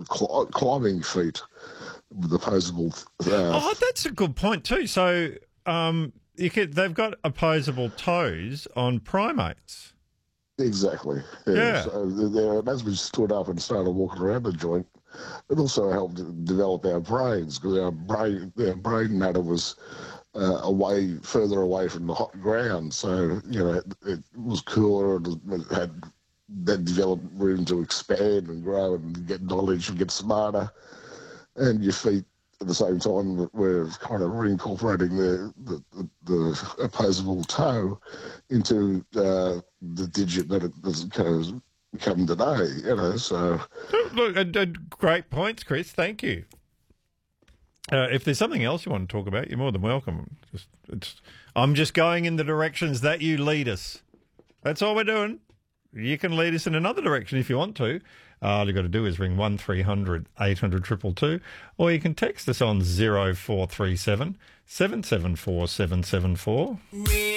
climbing feet with opposable. Oh, that's a good point too. So they've got opposable toes on primates. Exactly. Yeah. Yeah. So as we stood up and started walking around the joint, it also helped develop our brains because our brain matter was further away from the hot ground. So it was cooler and it had that developed room to expand and grow and get knowledge and get smarter. And your feet at the same time were kind of reincorporating the opposable toe into the digit that it has kind of become today. So Look, great points, Chris. Thank you. If there's something else you want to talk about, you're more than welcome. I'm just going in the directions that you lead us. That's all we're doing. You can lead us in another direction if you want to. All you've got to do is ring 1300 800 222, or you can text us on 0437 774 774.